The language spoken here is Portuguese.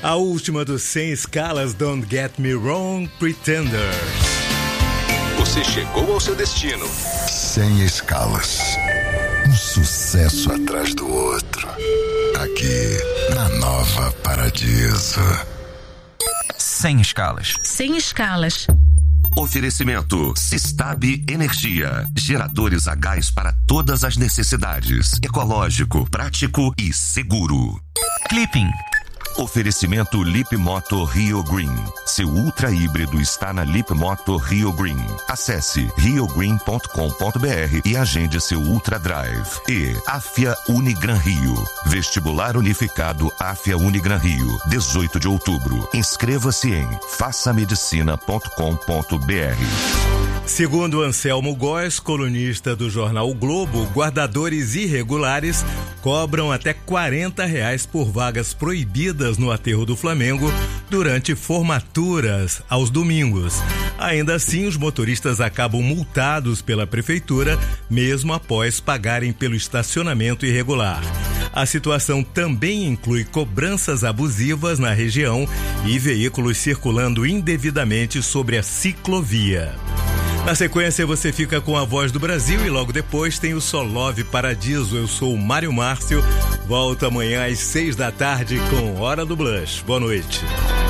A última dos 100 escalas, Don't Get Me Wrong, Pretenders. Você chegou ao seu destino. 100 escalas. Um sucesso atrás do outro. Aqui, na Nova Paradiso. 100 escalas. 100 escalas. Oferecimento Sistab Energia. Geradores a gás para todas as necessidades. Ecológico, prático e seguro. Clipping. Oferecimento Lip Moto Rio Green. Seu ultra híbrido está na Lip Moto Rio Green. Acesse riogreen.com.br e agende seu Ultra Drive. E Afia Unigran Rio. Vestibular Unificado Afia Unigran Rio. 18 de outubro. Inscreva-se em façamedicina.com.br. Segundo Anselmo Góes, colunista do jornal O Globo, guardadores irregulares cobram até R$40 por vagas proibidas no aterro do Flamengo durante formaturas aos domingos. Ainda assim, os motoristas acabam multados pela prefeitura, mesmo após pagarem pelo estacionamento irregular. A situação também inclui cobranças abusivas na região e veículos circulando indevidamente sobre a ciclovia. Na sequência, você fica com a Voz do Brasil e logo depois tem o Só Love Paradiso. Eu sou o Mário Márcio. Volto amanhã às 6 da tarde com Hora do Blush. Boa noite.